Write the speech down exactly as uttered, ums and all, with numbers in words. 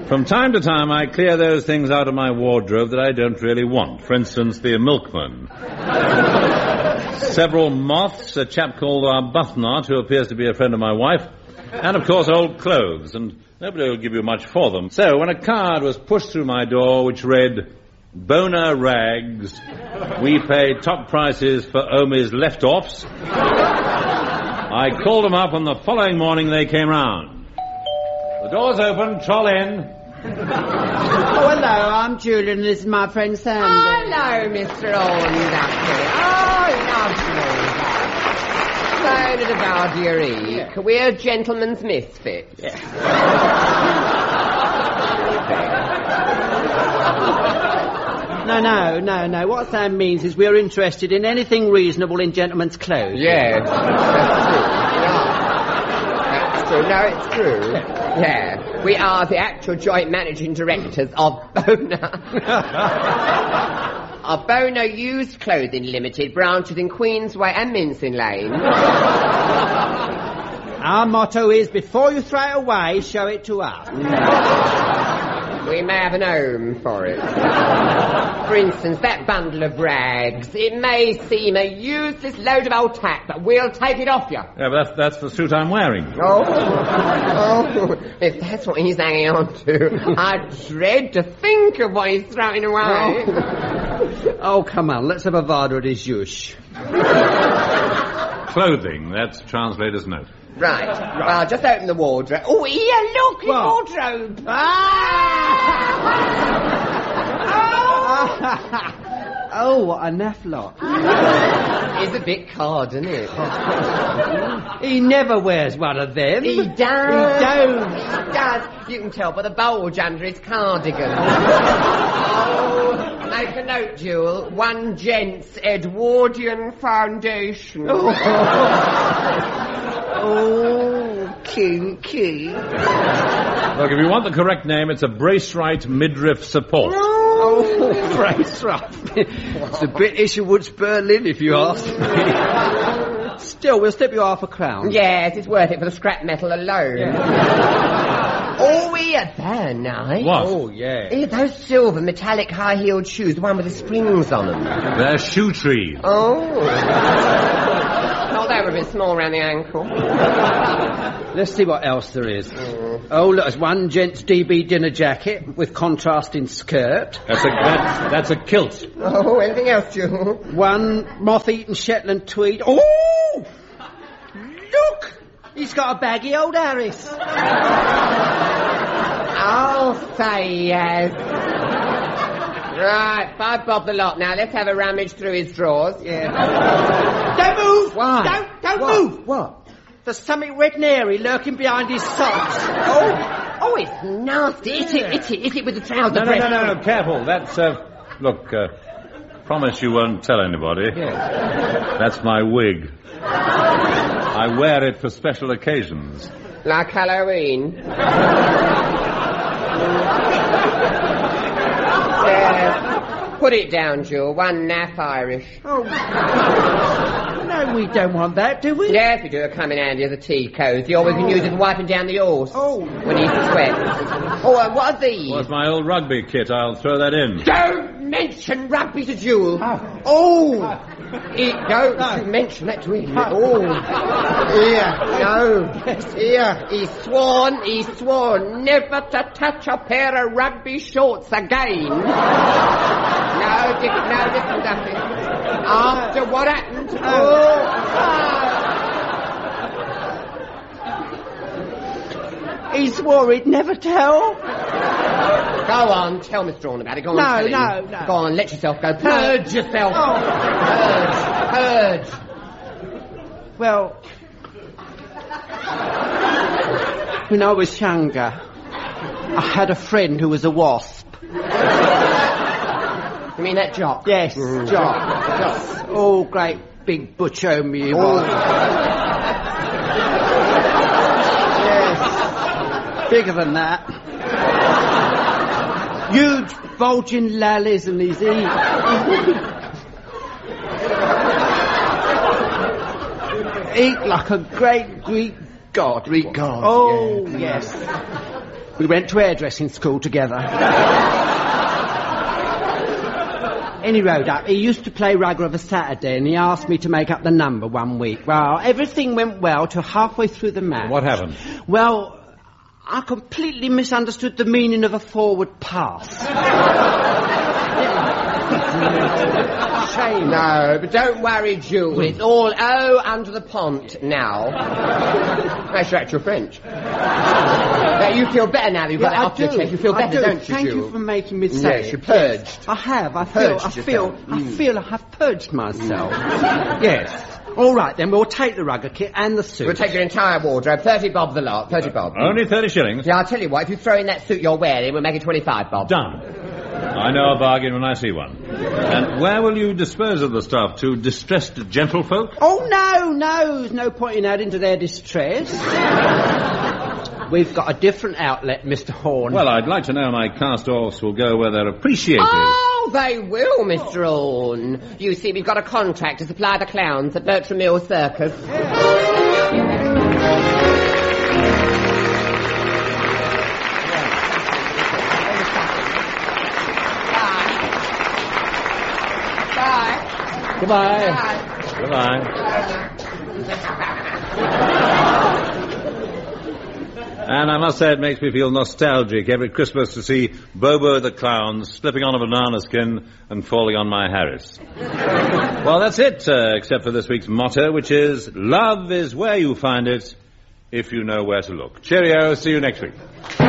From time to time, I clear those things out of my wardrobe that I don't really want. For instance, the milkman. Several moths, a chap called Arbuthnot, who appears to be a friend of my wife, and, of course, old clothes, and nobody will give you much for them. So, when a card was pushed through my door which read, Boner Rags, we pay top prices for Omi's left-offs, I called them up, and the following morning they came round. The door's open, troll in. Oh, hello, I'm Julian, this is my friend Sandy. Hello, Mister Ornducky. Oh, lovely. So did about your eek. We're gentlemen's misfits. Yeah. No, no, no, no. What Sam means is we're interested in anything reasonable in gentlemen's clothes. Yes, that's true. Yeah. That's true. No, it's true. Yeah. We are the actual joint managing directors of Boner. Of Boner Used Clothing Limited, branches in Queensway and Mincing Lane. Our motto is, before you throw it away, show it to us. We may have an home for it. For instance, that bundle of rags. It may seem a useless load of old tack, but we'll take it off you. Yeah, but that's, that's the suit I'm wearing. Oh, oh, if that's what he's hanging on to, I dread to think of what he's throwing away. Oh, oh come on, let's have a vada at his yush. Clothing, that's translator's note. Right. right. Well, just open the wardrobe. Oh, here, look, his wardrobe. Ah! Oh, what a naff lot. It's a bit cold, isn't it? He never wears one of them. He does. He does. He does. You can tell by the bulge under his cardigan. Oh, make a note, Jewel. One Gents Edwardian Foundation. Oh, oh kinky. Look, if you want the correct name, it's a brace-right midriff support. Oh, brace-right. It's a bit Isherwood's Berlin, if you ask me. Still, we'll slip you half a crown. Yes, it's worth it for the scrap metal alone. Yeah. Oh, we are there now. What? Oh, yeah. Here, those silver metallic high-heeled shoes, the one with the springs on them. They're shoe trees. Oh. Oh, they were a bit small around the ankle. Let's see what else there is. Mm. Oh, look, there's one gent's D B dinner jacket with contrasting skirt. That's a, that's, that's a kilt. Oh, anything else, Jewel? One moth-eaten Shetland tweed. Oh! Look! He's got a baggy old Harris. I'll say yes. Right, five bob the lot now. Let's have a rummage through his drawers. Yeah. Don't move! Why? Don't, don't what? move! What? There's something red and hairy lurking behind his socks. Oh, oh, it's nasty. Is it, is it, is it with the trouser No, no, breast? no, no, no, careful. That's, uh, look, uh, promise you won't tell anybody. Yeah. That's my wig. I wear it for special occasions. Like Halloween? Yeah. Put it down, Jewel. One naff Irish. Oh. No, we don't want that, do we? Yes, we do. It come in handy as a tea cozy, or we can use it for wiping down the horse. Oh. When he sweats. Oh, uh, what are these? Well, it's my old rugby kit. I'll throw that in. Don't mention rugby to Jewel. Oh. Oh. He, don't no. mention that to him. Oh. Here. No. Here. He's sworn, he's sworn never to touch a pair of rugby shorts again. No, Dick, no, Dick, nothing. After what happened? Oh. He swore he'd never tell. Go on, tell Mister Orne about it. Go on, no, tell no, him. no. Go on, let yourself go. Purge no. yourself. Oh. Purge. Purge. Well, when I was younger, I had a friend who was a wasp. You mean that Jock? Yes, mm. Jock. Jock. Oh, great big butch homie he was. Yes. Bigger than that. Huge bulging lallies and his eat. Eat like a great Greek god. Greek god, Oh, yeah. yes. We went to hairdressing school together. Any road up, he used to play rugby of a Saturday and he asked me to make up the number one week. Well, everything went well till halfway through the match. What happened? Well, I completely misunderstood the meaning of a forward pass. Shame. No, but don't worry, Jewel. It's all oh under the pont now. Nice your actual French. Now, you feel better now that you've got Yeah, that I off your do. chest. You feel I better, do. don't you, Thank Jewel? you for making me say Yes, it. you purged. I have. I feel. Purged I feel. yourself. I Mm. feel I have purged myself. Yes. All right, then we'll take the rugger kit and the suit. We'll take your entire wardrobe. Thirty bob the lot. Thirty bob. Only thirty shillings? Yeah, I'll tell you what. If you throw in that suit you're wearing, we'll make it twenty-five bob. Done. I know a bargain when I see one. And where will you dispose of the stuff? To distressed gentlefolk? Oh, no, no. There's no point in adding to their distress. We've got a different outlet, Mister Horn. Well, I'd like to know my cast-offs will go where they're appreciated. Oh, they will, Mister Orne. You see, we've got a contract to supply the clowns at Bertram Mills Circus. Bye. Goodbye. Bye. Goodbye. And I must say it makes me feel nostalgic every Christmas to see Bobo the Clown slipping on a banana skin and falling on my Harris. Well, that's it, uh, except for this week's motto, which is, love is where you find it, if you know where to look. Cheerio, see you next week.